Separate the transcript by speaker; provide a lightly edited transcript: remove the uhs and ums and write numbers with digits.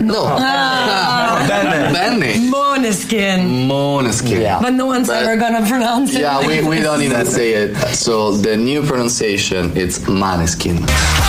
Speaker 1: No. Bene. Måneskin.
Speaker 2: Yeah.
Speaker 3: But no one's ever gonna pronounce it.
Speaker 1: Yeah, we don't even say it. So the new pronunciation, it's Maneskin.